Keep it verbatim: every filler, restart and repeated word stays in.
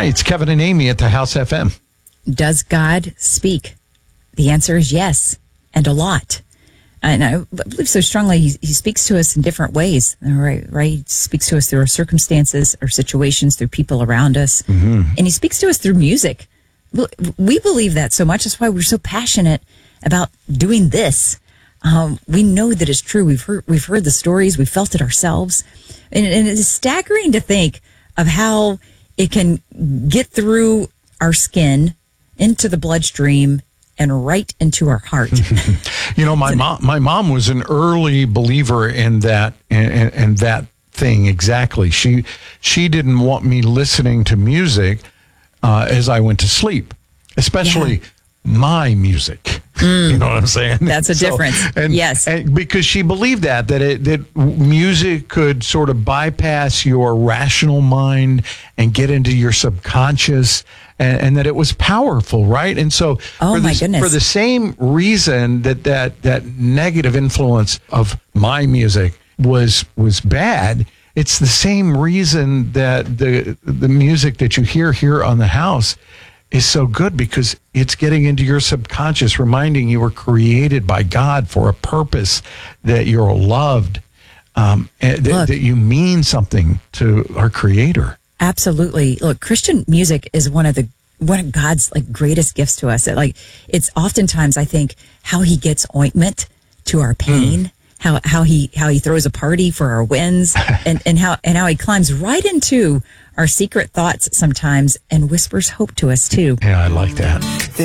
Hi, it's Kevin and Amy at the House F M. Does God speak? The answer is yes, and a lot. And I believe so strongly he, he speaks to us in different ways, right? Right? He speaks to us through our circumstances, our situations, through people around us. Mm-hmm. And he speaks to us through music. We believe that so much. That's why we're so passionate about doing this. Um, we know that it's true. We've heard, we've heard the stories. We've felt it ourselves. And, and it's staggering to think of how it can get through our skin, into the bloodstream, and right into our heart. You know, my mom, my mom was an early believer in that, in, in that thing exactly. She, she didn't want me listening to music uh, as I went to sleep, especially yeah. my music. Mm. You know what I'm saying? That's a so, difference. And, yes. And because she believed that, that it, that music could sort of bypass your rational mind and get into your subconscious, and, and that it was powerful, right? And so oh, for, my the, goodness. for the same reason that, that that negative influence of my music was was bad, it's the same reason that the the music that you hear here on the house is so good, because it's getting into your subconscious, reminding you were created by God for a purpose, that you're loved, um, and th- that you mean something to our Creator. Absolutely. Look, Christian music is one of the one of God's like greatest gifts to us. It, like it's oftentimes, I think, how He gets ointment to our pain. Mm. How how he how he throws a party for our wins, and, and how and how he climbs right into our secret thoughts sometimes and whispers hope to us too. Yeah, I like that.